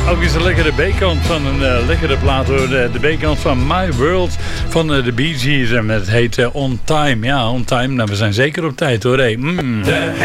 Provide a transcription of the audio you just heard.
Ook eens een lekkere B-kant van een lekkere plaat hoor. De B-kant van My World van de Bee Gees. En het heet On Time. Ja, On Time. Nou, we zijn zeker op tijd hoor. Hey.